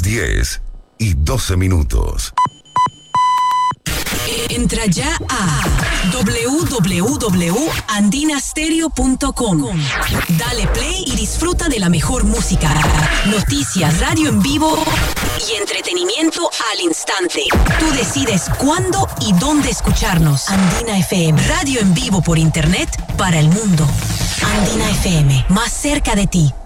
10:12. Entra ya a www.andinastereo.com. Dale play y disfruta de la mejor música, noticias, radio en vivo y entretenimiento al instante. Tú decides cuándo y dónde escucharnos. Andina FM, radio en vivo por internet para el mundo. Andina FM, más cerca de ti.